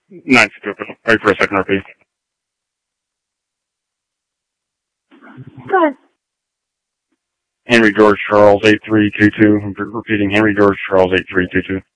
962 official. Ready for a second RP. Go ahead. Henry George Charles 8322. I'm repeating Henry George Charles 8322.